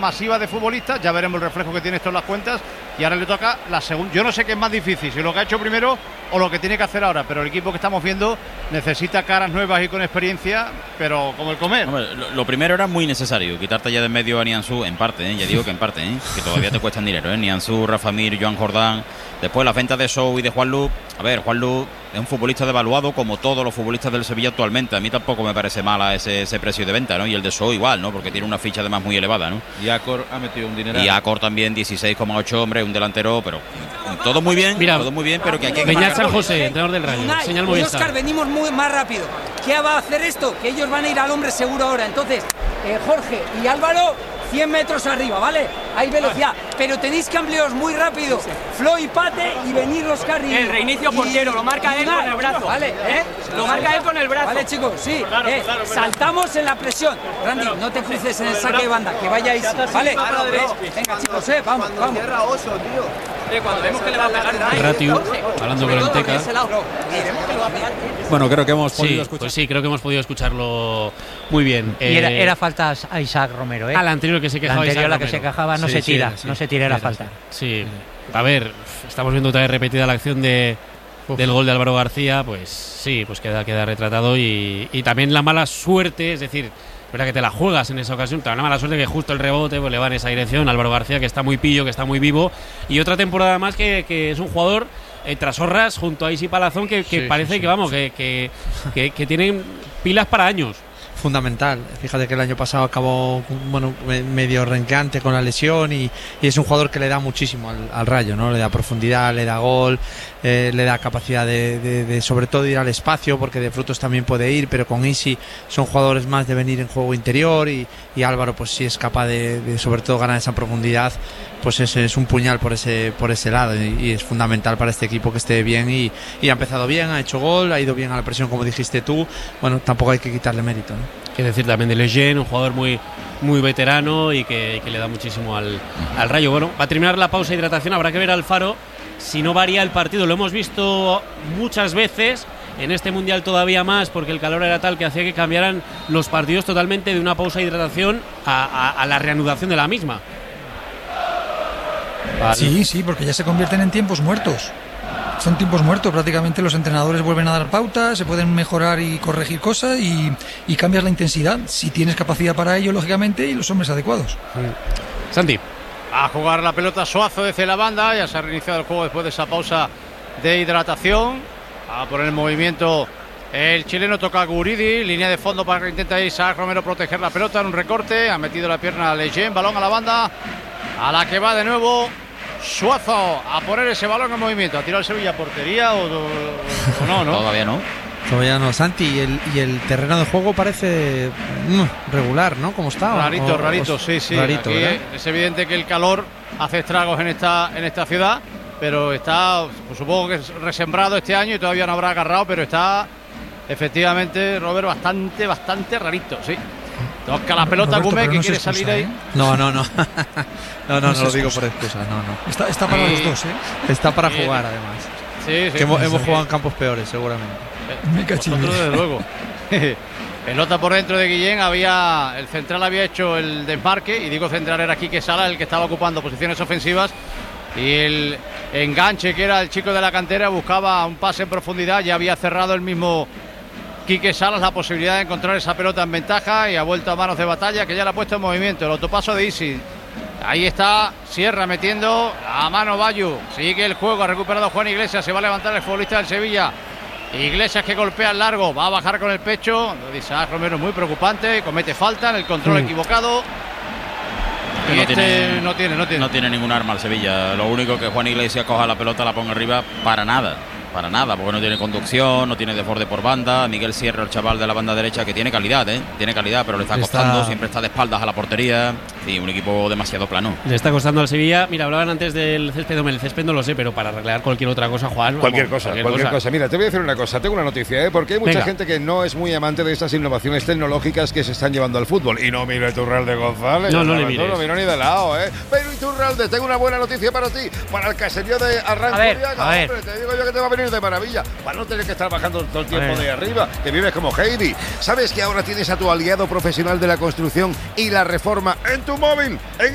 masiva de futbolistas. Ya veremos el reflejo que tiene esto en las cuentas. Y ahora le toca la segunda. Yo no sé qué es más difícil, si lo que ha hecho primero o lo que tiene que hacer ahora, pero el equipo que estamos viendo necesita caras nuevas y con experiencia, pero como el comer. Hombre, lo primero era muy necesario, quitarte ya de en medio a Nianzú, en parte, ya digo que en parte, que todavía te cuestan dinero, Nianzú, Rafa Mir, Joan Jordán. Después las ventas de Sou y de Juanlu. A ver, Juanlu es un futbolista devaluado como todos los futbolistas del Sevilla actualmente. A mí tampoco me parece mala ese precio de venta, ¿no? Y el de Sou igual, ¿no? Porque tiene una ficha además muy elevada, ¿no? Y Acor ha metido un dineral. Y Acor también 16,8, hombre, un delantero, pero todo muy bien, mira, todo muy bien, pero que hay que... Beñat San José, entrenador del Rayo. Unai, Señal Movistar. Óscar, venimos más rápido. ¿Qué va a hacer esto? Que ellos van a ir al hombre seguro ahora. Entonces, Jorge y Álvaro, 100 metros arriba, ¿vale? Hay velocidad, pero tenéis que ampliaros muy rápido. Flo y Pate y venir los carriles. El reinicio portero, lo marca él con el brazo. Vale, Lo marca él con el brazo. Vale, chicos, sí. Saltamos en la presión. Randy, no te cruces en el saque de banda, que vayáis. Vale, venga, chicos, vamos. Cuando vemos que le va a pegar Ratiu, hablando con el Teca. Bueno, creo que hemos podido escuchar. Pues sí, creo que hemos podido escucharlo muy bien. Y era falta a Isaac Romero, Al anterior que se quejaba. La anterior, Isaac la que Romero. se quejaba, no se tira, no se tira la falta. Sí. A ver, estamos viendo otra vez repetida la acción del gol de Álvaro García, pues sí, pues queda retratado y también la mala suerte, es decir, verdad que te la juegas en esa ocasión, la mala suerte que justo el rebote pues le va en esa dirección. Álvaro García, que está muy pillo, que está muy vivo, y otra temporada más que es un jugador tras Horras junto a Isi Palazón que parece que vamos que tienen pilas para años. Fundamental. Fíjate que el año pasado acabó medio renqueante con la lesión y es un jugador que le da muchísimo al Rayo, ¿no? Le da profundidad, le da gol, le da capacidad de sobre todo ir al espacio, porque de frutos también puede ir, pero con Isi son jugadores más de venir en juego interior y Álvaro pues sí es capaz de sobre todo ganar esa profundidad, pues es un puñal por ese lado y es fundamental para este equipo que esté bien y ha empezado bien, ha hecho gol, ha ido bien a la presión como dijiste tú. Bueno, tampoco hay que quitarle mérito, ¿no? Que decir también de Lejeune, un jugador muy veterano y que le da muchísimo al Rayo. Bueno, va a terminar la pausa de hidratación, habrá que ver al Faro si no varía el partido. Lo hemos visto muchas veces, en este Mundial todavía más, porque el calor era tal que hacía que cambiaran los partidos totalmente de una pausa de hidratación a la reanudación de la misma. Vale. Sí, porque ya se convierten en tiempos muertos. Son tiempos muertos, prácticamente los entrenadores vuelven a dar pautas, se pueden mejorar y corregir cosas y cambias la intensidad, si tienes capacidad para ello, lógicamente, y los hombres adecuados. Santi. A jugar la pelota Suazo desde la banda, ya se ha reiniciado el juego después de esa pausa de hidratación. A poner en movimiento el chileno, toca a Guridi, línea de fondo para que intenta Isaac Romero proteger la pelota en un recorte, ha metido la pierna a Lejeune, balón a la banda, a la que va de nuevo Suazo a poner ese balón en movimiento. ¿Ha tirado el Sevilla a portería o no? Todavía no. Todavía no, Santi, y el terreno de juego parece regular, ¿no? ¿Cómo está? Rarito, sí. Rarito, aquí es evidente que el calor hace estragos en esta ciudad, pero está, pues supongo que es resembrado este año y todavía no habrá agarrado, pero está efectivamente, Robert, bastante rarito, sí. Toca la pelota Gumé, que quiere salir ahí. No. No lo digo por excusa, no. Está para los dos, Está para jugar, además. Sí. Que hemos jugado en campos peores, seguramente. Me cachillo. Desde luego. Pelota por dentro de Guillén, el central había hecho el desmarque, y digo central, era Quique Sala el que estaba ocupando posiciones ofensivas, y el enganche, que era el chico de la cantera, buscaba un pase en profundidad, ya había cerrado el mismo Quique Salas la posibilidad de encontrar esa pelota en ventaja, y ha vuelto a manos de Batalla, que ya la ha puesto en movimiento. El autopaso de Isi, ahí está Sierra metiendo a mano Bayu, sigue el juego, ha recuperado Juan Iglesias, se va a levantar el futbolista del Sevilla. Iglesias, que golpea el largo, va a bajar con el pecho. Isaac Romero es muy preocupante, comete falta en el control equivocado. Y no tiene ningún arma el Sevilla. Lo único que Juan Iglesias coja la pelota, la ponga arriba, para nada, porque no tiene conducción, no tiene desborde por banda. Miguel Sierra, el chaval de la banda derecha, que tiene calidad, pero le está costando, siempre está de espaldas a la portería. Sí, un equipo demasiado plano. Le está costando al Sevilla. Mira, hablaban antes del césped, el césped no lo sé, pero para arreglar cualquier otra cosa, Juan. Cualquier cosa. Mira, te voy a decir una cosa, tengo una noticia, porque hay mucha gente que no es muy amante de estas innovaciones tecnológicas que se están llevando al fútbol. Y no mire Iturralde González. No le mires. No miro ni de lado, Pero Iturralde, tengo una buena noticia para ti, para el caserío de Arranco. A ver. Te digo yo que te va a venir de maravilla, para no tener que estar bajando todo el tiempo de arriba, que vives como Heidi. ¿Sabes que ahora tienes a tu aliado profesional de la construcción y la reforma en tu móvil?